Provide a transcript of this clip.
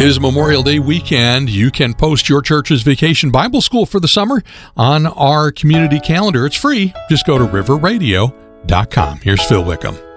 It is Memorial Day weekend. You can post your church's vacation Bible school for the summer on our community calendar. It's free. Just go to riverradio.com. Here's Phil Wickham.